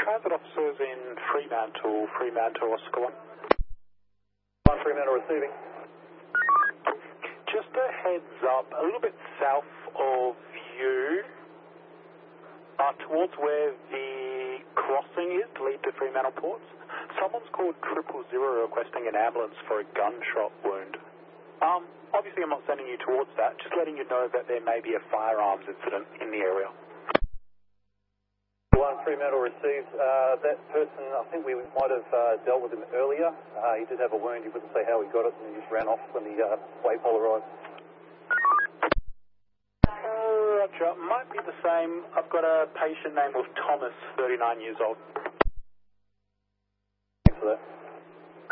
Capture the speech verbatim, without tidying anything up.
Transit officers in Fremantle, Fremantle, Oscar one. One Fremantle receiving. Just a heads up, a little bit south of you, uh, towards where the crossing is to lead to Fremantle Ports, someone's called triple zero requesting an ambulance for a gunshot wound. Um, obviously I'm not sending you towards that, just letting you know that there may be a firearms incident in the area. One Fremantle received. Uh, that person, I think we might have uh, dealt with him earlier. Uh, he did have a wound. He wouldn't say how he got it, and he just ran off when the uh, waypoll arrived. Roger, might be the same. I've got a patient named Thomas, thirty-nine years old. Thanks for that.